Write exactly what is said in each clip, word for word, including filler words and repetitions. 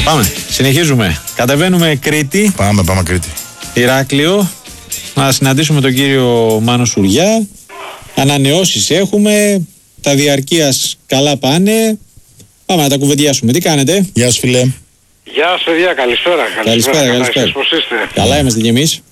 Πάμε, συνεχίζουμε. Κατεβαίνουμε Κρήτη. Πάμε, πάμε Κρήτη. Ηράκλειο. Να συναντήσουμε τον κύριο Μάνο Σουριά. Ανανεώσεις έχουμε. Τα διαρκείας καλά πάνε. Πάμε να τα κουβεντιάσουμε. Τι κάνετε? Γεια σου, φίλε. Γεια σας, παιδιά. Καλησπέρα. Καλησπέρα, Καλά, καλησπέρα. εσείς πώς είστε? Καλά είμαστε κι εμείς.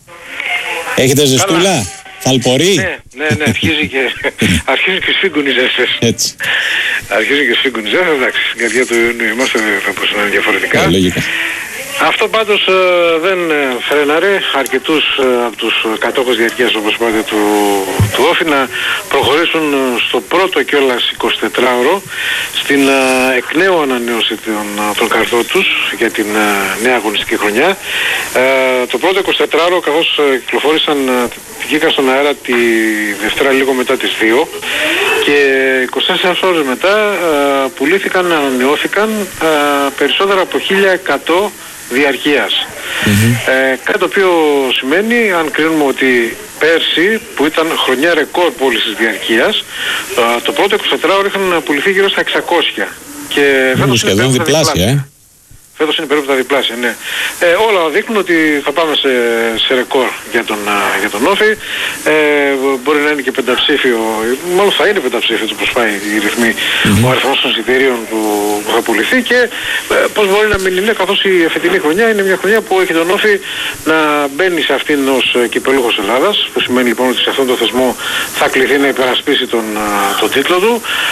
Έχετε ζεστούλα? Θαλπορεί? Ναι, ναι, ναι, αρχίζει και, αρχίζει και σφίγγουν οι ζέστες. Έτσι. Αρχίζει και σφίγγουν οι ζέστες, εντάξει, στην καρδιά του Ιουνίου είμαστε, θα μπορούσε να είναι διαφορετικά. Ε, λογικά. Αυτό πάντως ε, δεν ε, φρέναρε αρκετούς ε, από τους κατόχους διαρκείας, όπως είπατε, του, του Όφη να προχωρήσουν ε, στο πρώτο κιόλας εικοσιτετράωρο στην ε, εκ νέου ανανέωση των, των καρτών τους για την ε, νέα αγωνιστική χρονιά. Ε, το πρώτο εικοσιτετράωρο, καθώς ε, κυκλοφόρησαν, ε, βγήκαν στον αέρα τη Δευτέρα λίγο μετά τις δύο και είκοσι τέσσερις ώρες μετά ε, πουλήθηκαν, ανανεώθηκαν ε, περισσότερα από χίλια εκατό διαρκείας. Mm-hmm. Ε, κάτι το οποίο σημαίνει, αν κρίνουμε ότι πέρσι, που ήταν χρονιά ρεκόρ πώλησης διαρκείας, ε, το πρώτο εικοσιτετράωρο είχαν πουληθεί γύρω στα εξακόσια. Και mm, σχεδόν διπλάσια, ε. Φέτος είναι περίπου τα διπλάσια, ναι. Ε, όλα δείχνουν ότι θα πάμε σε, σε ρεκόρ για τον, για τον Όφη. Ε, μπορεί να είναι και πενταψήφιο, μάλλον θα είναι πενταψήφιο το πώς πάει η ρυθμή, mm-hmm. ο αριθμός των εισιτήριων που, που θα πουληθεί και ε, πώς μπορεί να μην είναι, καθώς η φετινή χρονιά είναι μια χρονιά που έχει τον Όφη να μπαίνει σε αυτήν ως κυπελούχος Ελλάδας, που σημαίνει λοιπόν ότι σε αυτόν τον θεσμό θα κληθεί να υπερασπίσει τον, τον τίτλο του.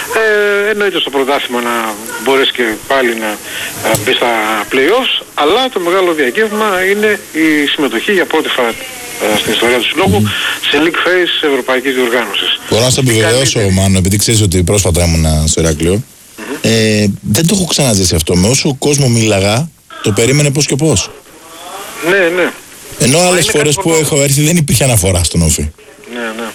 Ε, εννοείται στο πρωτάθλημα να μπορέσει και πάλι να μπει στα play-offs, αλλά το μεγάλο διακύβημα είναι η συμμετοχή για πρώτη φορά ε, στην ιστορία του συλλόγου mm-hmm. σε League Phase Ευρωπαϊκής Διοργάνωσης. Μπορώ να σε επιβεβαιώσω, Μάνο, επειδή ξέρεις ότι πρόσφατα ήμουν στο Ηράκλειο. Mm-hmm. Ε, δεν το έχω ξαναζήσει αυτό. Με όσο κόσμο μίλαγα, το περίμενε πώς και πώς. Ναι, ναι. Ενώ άλλες φορές που πρωτό... έχω έρθει δεν υπήρχε αναφορά στον Όφη. Ναι, ναι.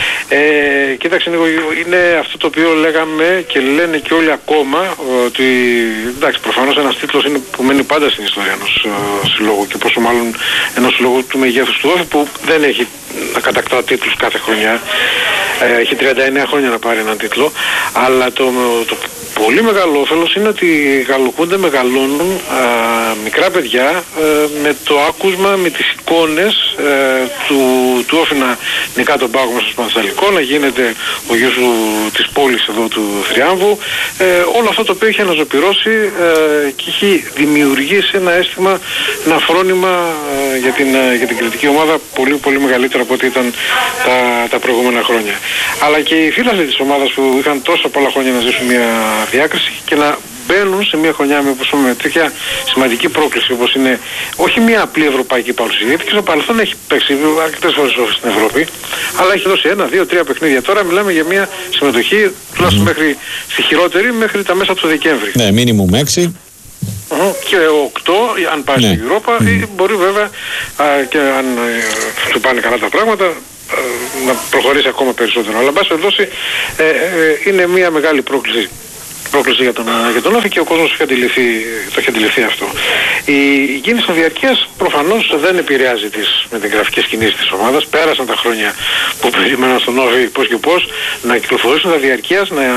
Ε, κοίταξε λίγο, είναι αυτό το οποίο λέγαμε και λένε και όλοι ακόμα, ότι εντάξει, προφανώς ένας τίτλος είναι που μένει πάντα στην ιστορία ενός uh, συλλόγου και πόσο μάλλον ενός συλλόγου του μεγέθους του Όφη που δεν έχει να κατακτά τίτλους κάθε χρονιά. Ε, έχει τριάντα εννέα χρόνια να πάρει έναν τίτλο, αλλά το, το πολύ μεγάλο όφελος είναι ότι γαλοκούνται, μεγαλώνουν α, μικρά παιδιά α, με το άκουσμα, με τις εικόνες α, του, του Όφη να νικά τον πάγο μέσα στο Πανθεσσαλικό, να γίνεται ο γιος του, της πόλης εδώ του Θριάμβου. Ε, όλο αυτό το οποίο έχει αναζωπυρώσει ε, και έχει δημιουργήσει ένα αίσθημα, ένα φρόνημα ε, για, την, ε, για την κριτική ομάδα πολύ πολύ μεγαλύτερο από ό,τι ήταν τα, τα προηγούμενα χρόνια. Αλλά και οι φίλοι της ομάδας που είχαν τόσα πολλά χρόνια να ζήσουν μια διάκριση και να μπαίνουν σε μια χρονιά με, με τέτοια σημαντική πρόκληση όπως είναι όχι μια απλή ευρωπαϊκή παρουσία, γιατί και στο παρελθόν έχει παίξει αρκετές φορές στην Ευρώπη, αλλά έχει δώσει ένα, δύο, τρία παιχνίδια. Τώρα μιλάμε για μια συμμετοχή τουλάχιστον mm-hmm. μέχρι στη χειρότερη μέχρι τα μέσα του Δεκέμβρη. Ναι, μίνιμουμ έξι. Uh-huh. Και οκτώ, αν πάει ναι. στην Ευρώπη, mm. μπορεί βέβαια α, και αν ε, του πάνε καλά τα πράγματα ε, να προχωρήσει ακόμα περισσότερο. Αλλά εν πάση περιπτώσει ε, ε, είναι μια μεγάλη πρόκληση. πρόκληση για τον, για τον Όφη και ο κόσμος έχει αντιληφθεί, το έχει αντιληφθεί αυτό. Η, η κίνηση των διαρκείας προφανώς δεν επηρεάζει τις μεταγραφικές κινήσεις της ομάδας. Πέρασαν τα χρόνια που περίμεναν στον Όφη πώς και πώς να κυκλοφορήσουν τα διαρκείας, να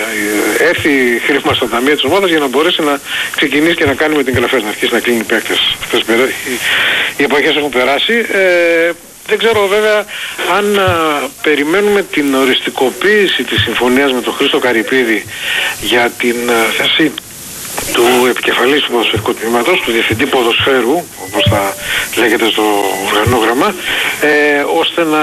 έρθει χρήμα στα ταμεία της ομάδας για να μπορέσει να ξεκινήσει και να κάνει με την εγγραφές, να αρχίσει να κλείνει παίκτες. Αυτές οι, οι εποχές έχουν περάσει. Ε, Δεν ξέρω βέβαια αν α, περιμένουμε την οριστικοποίηση της συμφωνίας με τον Χρήστο Καρυπίδη για την α, θέση του επικεφαλής του ποδοσφαιρικού τμήματος, του διευθυντή ποδοσφαίρου, όπως θα λέγεται στο οργανόγραμμα, ε, ώστε να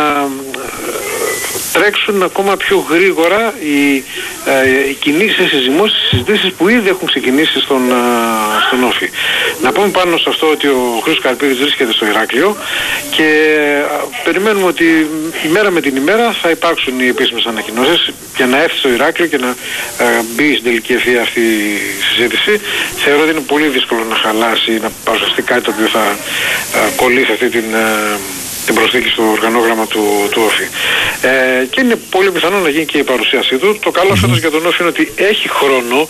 τρέξουν ακόμα πιο γρήγορα οι, ε, οι κινήσεις, οι δημόσιες συζητήσεις που ήδη έχουν ξεκινήσει στον, α, στον Όφη. Να πούμε πάνω σε αυτό ότι ο Χρήστος Καρυπίδης βρίσκεται στο Ηράκλειο και α, περιμένουμε ότι η μέρα με την ημέρα θα υπάρξουν οι επίσημες ανακοινώσεις για να έρθει στο Ηράκλειο και να α, μπει στην τελική ευθεία αυτή η συζήτηση. Θεωρώ ότι είναι πολύ δύσκολο να χαλάσει, να παρουσιαστεί κάτι το οποίο θα α, κολλήσει αυτή την... Α, την προσθήκη στο οργανόγραμμα του, του Όφη. Ε, και είναι πολύ πιθανό να γίνει και η παρουσίασή του. Το καλό mm-hmm. φέτος για τον Όφη είναι ότι έχει χρόνο.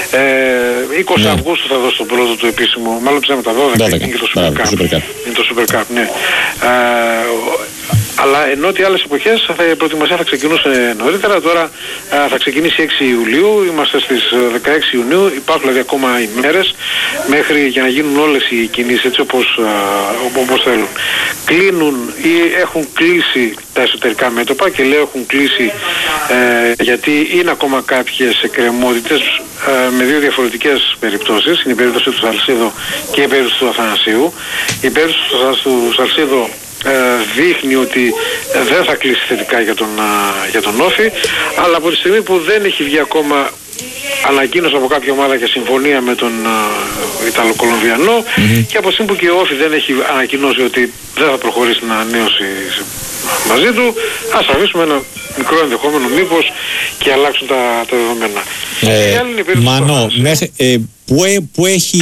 Ε, είκοσι yeah. Αυγούστου θα δώσει τον πρώτο του επίσημο, μάλλον ψέματα δώδεκα, είναι και το Super Cup. Είναι το Super Cup, ναι. Ε, Αλλά ενώ ότι άλλες εποχές η προετοιμασία θα ξεκινούσε νωρίτερα, τώρα α, θα ξεκινήσει έξι Ιουλίου, είμαστε στις δεκαέξι Ιουνίου, υπάρχουν δηλαδή ακόμα ημέρες μέχρι για να γίνουν όλες οι κινήσεις έτσι όπως, α, όπως θέλουν. Κλείνουν ή έχουν κλείσει τα εσωτερικά μέτωπα, και λέω έχουν κλείσει ε, γιατί είναι ακόμα κάποιες εκκρεμότητες ε, με δύο διαφορετικές περιπτώσεις. Είναι η περίπτωση του Σαλσίδο και η περίπτωση του Αθανασίου. Η περίπτωση του Σαλσίδο Ε, δείχνει ότι δεν θα κλείσει θετικά για τον, α, για τον Όφη, αλλά από τη στιγμή που δεν έχει βγει ακόμα ανακοίνωση από κάποια ομάδα και συμφωνία με τον Ιταλοκολομβιανό, mm-hmm. και από τη στιγμή που και ο Όφη δεν έχει ανακοινώσει ότι δεν θα προχωρήσει την ανανέωση μαζί του, ας αφήσουμε ένα μικρό ενδεχόμενο μήπως και αλλάξουν τα, τα δεδομένα. Ε, Μανώ, μέχρι, ε, που, ε, που, έχει,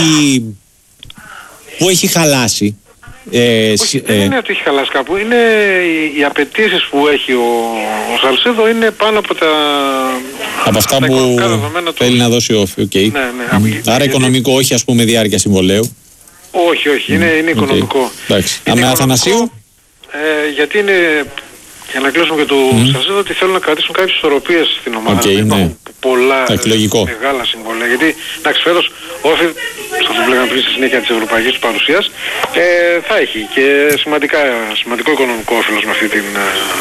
που έχει χαλάσει. Ε, Όχι, δεν ε, είναι ότι έχει χαλάσει κάπου, είναι οι, οι απαιτήσεις που έχει ο, ο Σαλσίδο είναι πάνω από τα από αυτά τα που θέλει να δώσει ο Όφη. Okay. Ναι, ναι, mm. Άρα γιατί... οικονομικό, όχι ας πούμε διάρκεια συμβολέου. Όχι, όχι, είναι, είναι okay. οικονομικό. Εντάξει. Είναι Αθανασίου. Ε, γιατί είναι, για να κλείσουμε και το mm. Σαλσίδο, ότι θέλουν να κρατήσουν κάποιες ισορροπίες στην ομάδα. Okay, ναι. Πολλά λογικό. Μεγάλα συμβόλαια. Γιατί εντάξει, φέτος ο Όφη, στο που λέγαμε πριν στη συνέχεια της ευρωπαϊκής του παρουσίας, ε, θα έχει και σημαντικά, σημαντικό οικονομικό όφελος με αυτή την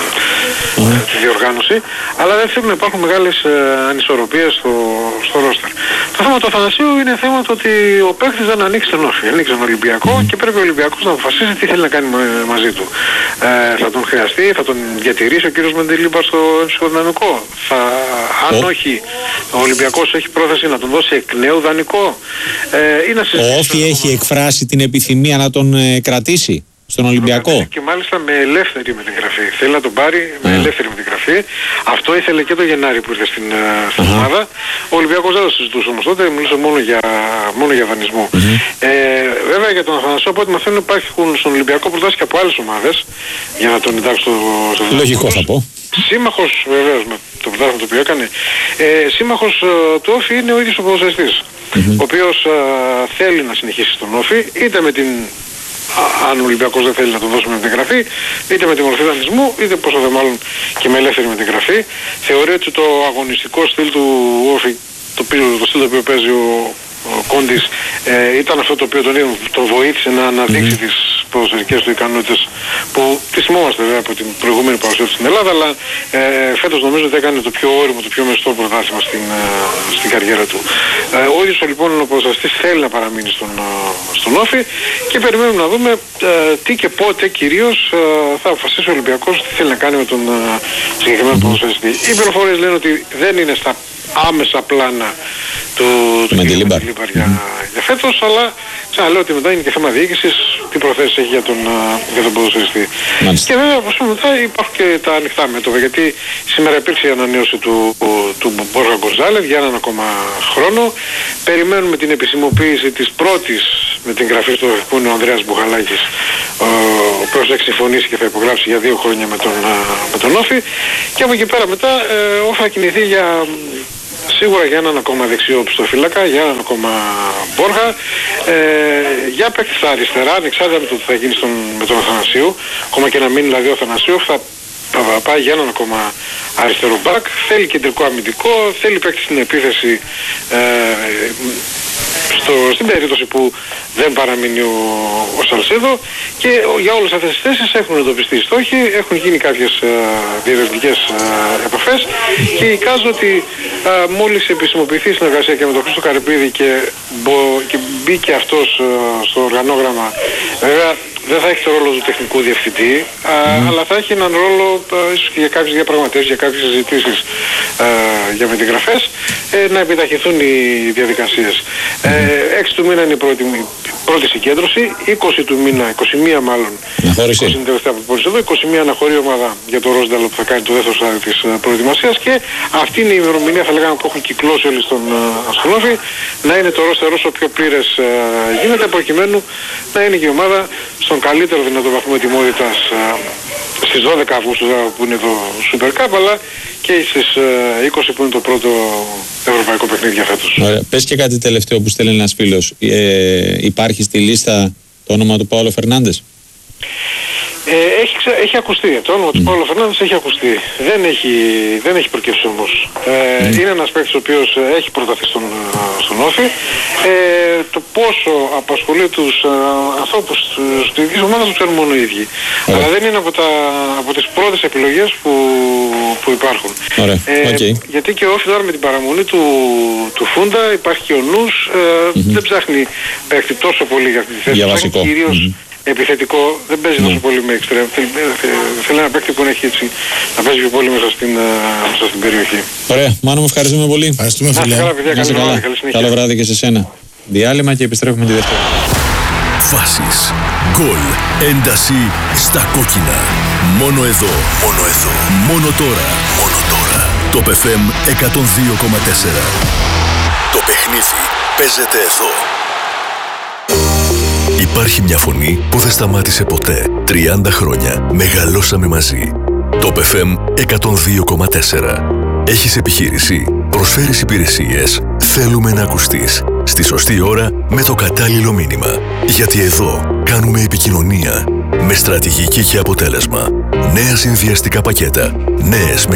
mm. τη διοργάνωση. Αλλά δεν θέλουν να υπάρχουν μεγάλες ε, ανισορροπίες στο, στο ρόστερ. Το θέμα του Αθανασίου είναι θέμα το ότι ο παίκτης δεν ανοίξει τον Όφη. Ανοίξει τον Ολυμπιακό mm. και πρέπει ο Ολυμπιακός να αποφασίσει τι θέλει να κάνει μαζί του. Ε, θα τον χρειαστεί, θα τον διατηρήσει ο κύριος Μεντελίμπα στο ψυχοδυναμικό. Θα, αν oh. όχι, ο Ολυμπιακός έχει πρόθεση να τον δώσει εκ νέου δανεικό. Ε, ή να ο Όφη έχει εκφράσει την επιθυμία να τον ε, κρατήσει στον Ολυμπιακό. Και μάλιστα με ελεύθερη μεταγραφή. Θέλει να τον πάρει με yeah. ελεύθερη μεταγραφή. Αυτό ήθελε και το Γενάρη που ήρθε στην, στην uh-huh. ομάδα. Ο Ολυμπιακός δεν το συζητούσε όμως τότε, μιλούσε μόνο για, μόνο για δανεισμό. Uh-huh. Ε, βέβαια για τον Αθανασίου, από ό,τι μαθαίνουν, υπάρχουν στον Ολυμπιακό προτάσεις και από άλλες ομάδες για να τον εντάξει στο, στο λογικό θα πω. Σύμμαχος βεβαίως με το πρωτάθλημα το οποίο έκανε, ε, σύμμαχος ε, του Όφη είναι ο ίδιος ο ποδοσφαιριστής, mm-hmm. ο οποίος ε, θέλει να συνεχίσει στον Όφη, είτε με την, α, αν ο Ολυμπιακός δεν θέλει να τον δώσει με την εγγραφή, είτε με τη μορφή δανεισμού, είτε πόσο δε μάλλον και με ελεύθερη με την εγγραφή. Θεωρεί ότι το αγωνιστικό στυλ του Όφη, το, το στυλ το οποίο παίζει ο, ο Κόντις, ε, ήταν αυτό το οποίο τον, τον βοήθησε να αναδείξει mm-hmm. τις ποδοσφαιρικές του ικανότητες που τις θυμόμαστε βέβαια από την προηγούμενη παρουσία του στην Ελλάδα, αλλά ε, φέτος νομίζω ότι έκανε το πιο όριμο, το πιο μεστό πρωτάθλημα στην, ε, στην καριέρα του. Ε, ο ίδιος λοιπόν ο ποδοσφαιριστής θέλει να παραμείνει στον, ε, στον Όφη και περιμένουμε να δούμε ε, τι και πότε κυρίως ε, θα αποφασίσει ο Ολυμπιακός τι θέλει να κάνει με τον ε, συγκεκριμένο ποδοσφαιριστή. Οι πληροφορίες λένε ότι δεν είναι στα άμεσα πλάνα του, του Μεντελίμπαρ για, mm. για φέτος, αλλά ξαναλέω ότι μετά είναι και θέμα διοίκησης, τι προθέσεις έχει για τον, για τον ποδοσφαιριστή. Και βέβαια όπως πούμε μετά υπάρχουν και τα ανοιχτά μέτωπα, γιατί σήμερα υπήρξε η ανανέωση του, του Μπόργα Γκονζάλεφ για έναν ακόμα χρόνο. Περιμένουμε την επισημοποίηση της πρώτης με την γραφή του που είναι ο Ανδρέας Μπουχαλάκης, ο οποίος έχει συμφωνήσει και θα υπογράψει για δύο χρόνια με τον, με τον Όφη, και από εκεί πέρα μετά ε, ο Όφη θα κινηθεί για σίγουρα για έναν ακόμα δεξιό πιστοφύλακα, για έναν ακόμα Μπόργα, ε, για παίκτη στα αριστερά, ανεξάρτητα με το τι θα γίνει στον, με τον Αθανασίου, ακόμα και να μείνει δηλαδή ο Αθανασίου, θα πάει για έναν ακόμα αριστερό μπακ, θέλει κεντρικό αμυντικό, θέλει παίκτη στην επίθεση, ε, στο, στην περίπτωση που δεν παραμείνει ο, ο Σαλσίδο, και για όλες αυτές τις θέσεις έχουν εντοπιστεί οι στόχοι, έχουν γίνει κάποιες ε, διερευνητικές ε, επαφές, και εικάζω ότι ε, μόλις επισημοποιηθεί η συνεργασία και με τον Χρήστο Καρυπίδη και, μπο, και μπήκε αυτός ε, στο οργανόγραμμα, βέβαια δεν θα έχει το ρόλο του τεχνικού διευθυντή, α, mm. αλλά θα έχει έναν ρόλο α, ίσως και για κάποιες διαπραγματεύσεις, για κάποιες συζητήσεις α, για μεταγραφές, ε, να επιταχυνθούν οι διαδικασίες. Mm. Ε, έξι του μήνα είναι η πρώτη, πρώτη συγκέντρωση, είκοσι του μήνα, είκοσι μία μάλλον, είκοσι είναι τελευταία από εδώ, είκοσι μία αναχωρεί ομάδα για το Ρόσνταλο που θα κάνει το δεύτερο στάδιο της προετοιμασίας, και αυτή είναι η ημερομηνία θα λέγαμε που έχουν κυκλώσει όλοι στον, στον Όφη, να είναι το ρόστερ όσο πιο πλήρες α, γίνεται, προκειμένου να είναι και η ομάδα στον καλύτερο δυνατό βαθμό ετοιμότητας στις δώδεκα Αυγούστου που είναι το Super Cup, αλλά και στις είκοσι που είναι το πρώτο ευρωπαϊκό παιχνίδι για φέτος. Ωραία. Πες και κάτι τελευταίο που στέλνει ένας φίλος. Ε, υπάρχει στη λίστα το όνομα του Πάολο Φερνάντες? Ε, έχει, ξε- έχει ακουστεί. Το όνομα του Παύλο Φερνάνδες έχει ακουστεί. Δεν έχει, δεν έχει προκύψει όμως. Ε, Είναι ένας παίκτης ο οποίος έχει προταθεί στον, στον Όφη. Ε, το πόσο απασχολεί τους ε, ανθρώπους στη δική ομάδα του ξέρουν μόνο οι ίδιοι. Ωραία. Αλλά δεν είναι από, τα, από τις πρώτες επιλογές που, που υπάρχουν. Ωραία. Ε, Οκ. Γιατί και ο Όφη τώρα με την παραμονή του, του Φούντα υπάρχει και ο νους. Ε, Δεν ψάχνει παίκτη τόσο πολύ για αυτή τη θέση. Για Ψάχνει βασικό. κυρίως επιθετικό, δεν παίζει Ναι. τόσο πολύ με εξτρέμ. Θέλει, θέλει ένα παίκτη που να έχει έτσι, να παίζει πιο πολύ μέσα στην, α, μέσα στην περιοχή. Ωραία. Μάνο, μου ευχαριστούμε πολύ. Ευχαριστούμε, Να είστε φίλε. καλά, παιδιά, Να είσαι καλή καλά. βράδυ, καλή συνέχεια. Καλό βράδυ και σε σένα. Διάλειμμα και επιστρέφουμε τη Δευτέρα. Φάσεις, γκολ, ένταση στα κόκκινα. Μόνο εδώ, μόνο εδώ, μόνο τώρα, μόνο τώρα. Το Top εφ εμ εκατόν δύο κόμμα τέσσερα. Το παιχνίδι παίζεται εδώ. Υπάρχει μια φωνή που δεν σταμάτησε ποτέ. τριάντα χρόνια μεγαλώσαμε μαζί. Το Top εφ εμ εκατόν δύο κόμμα τέσσερα. Έχεις επιχείρηση, προσφέρεις υπηρεσίες, θέλουμε να ακουστείς. Στη σωστή ώρα με το κατάλληλο μήνυμα. Γιατί εδώ κάνουμε επικοινωνία με στρατηγική και αποτέλεσμα. Νέα συνδυαστικά πακέτα, νέες